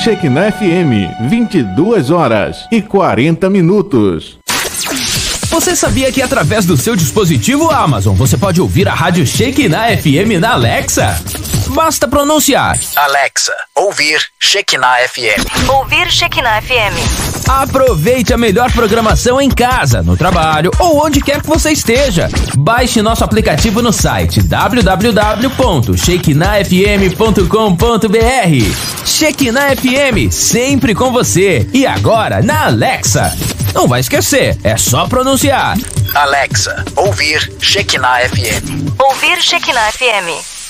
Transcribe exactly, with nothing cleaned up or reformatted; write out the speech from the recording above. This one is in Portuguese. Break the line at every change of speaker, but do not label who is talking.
Shekinah F M, vinte e duas horas e quarenta minutos.
Você sabia que através do seu dispositivo Amazon você pode ouvir a rádio Shekinah F M na Alexa? Basta pronunciar:
Alexa, ouvir Shekinah F M.
Ouvir Shekinah F M.
Aproveite a melhor programação em casa, no trabalho ou onde quer que você esteja. Baixe nosso aplicativo no site w w w ponto shekinah f m ponto com ponto b r. Shekinah F M, sempre com você. E agora na Alexa. Não vai esquecer, é só pronunciar:
Alexa, ouvir Shekinah F M.
Ouvir Shekinah F M.